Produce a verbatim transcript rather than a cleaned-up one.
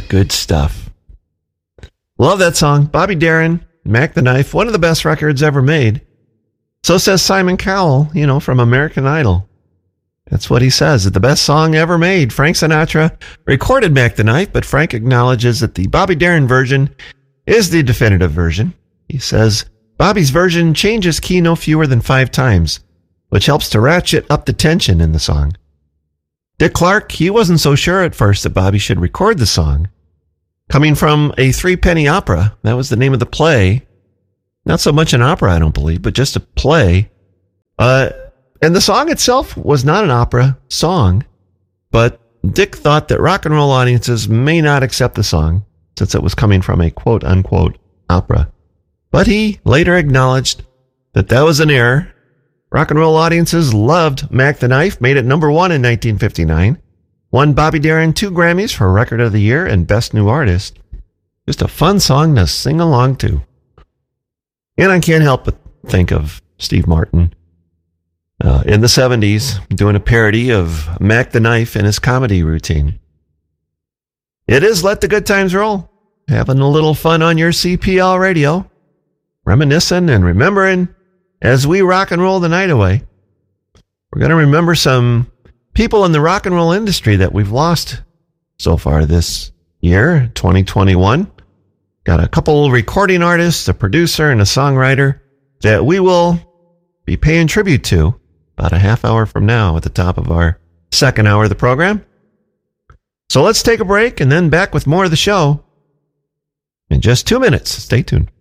Good stuff. Love that song. Bobby Darin, Mac the Knife, one of the best records ever made. So says Simon Cowell, you know, from American Idol. That's what he says. It's the best song ever made. Frank Sinatra recorded Mac the Knife, but Frank acknowledges that the Bobby Darin version is the definitive version. He says, Bobby's version changes key no fewer than five times, which helps to ratchet up the tension in the song. Dick Clark, he wasn't so sure at first that Bobby should record the song. Coming from a three-penny opera, that was the name of the play. Not so much an opera, I don't believe, but just a play. Uh, and the song itself was not an opera song, but Dick thought that rock and roll audiences may not accept the song since it was coming from a quote-unquote opera. But he later acknowledged that that was an error. Rock and roll audiences loved Mac the Knife, made it number one in nineteen fifty-nine, won Bobby Darin two Grammys for Record of the Year and Best New Artist. Just a fun song to sing along to. And I can't help but think of Steve Martin uh, in the seventies doing a parody of Mac the Knife in his comedy routine. It is Let the Good Times Roll. Having a little fun on your C P L radio. Reminiscing and remembering as we rock and roll the night away. We're going to remember some people in the rock and roll industry that we've lost so far this year, twenty twenty-one. Got a couple recording artists, a producer, and a songwriter that we will be paying tribute to about a half hour from now at the top of our second hour of the program. So let's take a break and then back with more of the show in just two minutes. Stay tuned.